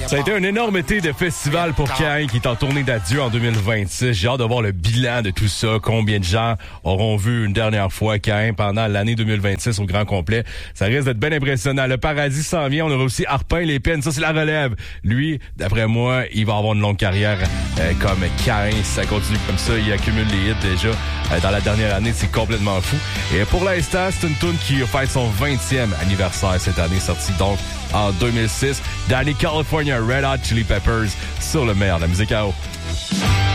Ça a été un énorme été de festival pour Caïn qui est en tournée d'adieu en 2026. J'ai hâte de voir le bilan de tout ça. Combien de gens auront vu une dernière fois Caïn pendant l'année 2026 au grand complet. Ça risque d'être bien impressionnant. Le paradis s'en vient. On aura aussi Arpin Les Peines. Ça, c'est la relève. Lui, d'après moi, il va avoir une longue carrière comme Caïn. Si ça continue comme ça, il accumule les hits déjà. Dans la dernière année, c'est complètement fou. Et pour l'instant, c'est une tune qui fête son 20e anniversaire cette année, sortie donc en 2006. Danny California, Red Hot Chili Peppers, sur le meilleur de la musique à eau.